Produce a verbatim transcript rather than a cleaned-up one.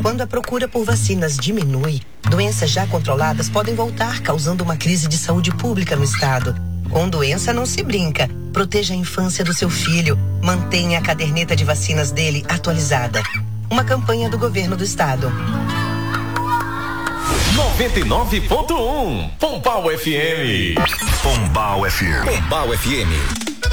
Quando a procura por vacinas diminui, doenças já controladas podem voltar, causando uma crise de saúde pública no estado. Com doença não se brinca. Proteja a infância do seu filho. Mantenha a caderneta de vacinas dele atualizada. Uma campanha do governo do estado. noventa e nove ponto um Pombal F M. Pombal F M. Pombal F M.